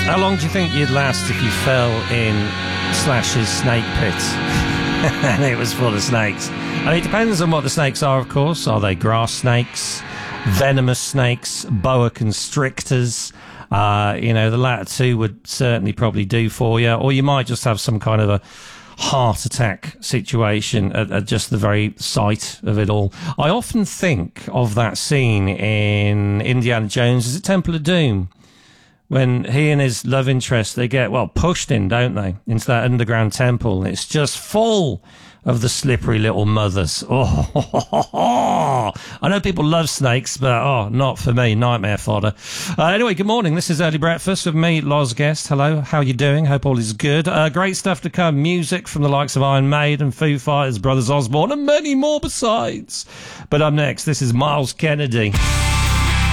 How long do you think you'd last if you fell in Slash's snake pit and it was full of snakes? I mean, it depends on what the snakes are, of course. Are they grass snakes, venomous snakes, boa constrictors? The latter two would certainly probably do for you. Or you might just have some kind of a heart attack situation at just the very sight of it all. I often think of that scene in Indiana Jones, is it Temple of Doom? When he and his love interest, they get, pushed in, don't they, into that underground temple. And it's just full of the slippery little mothers. Oh, I know people love snakes, but not for me. Nightmare fodder. Anyway, good morning. This is Early Breakfast with me, Loz Guest. Hello, how you doing? Hope all is good. Great stuff to come. Music from the likes of Iron Maiden, Foo Fighters, Brothers Osborne, and many more besides. But up next, this is Miles Kennedy.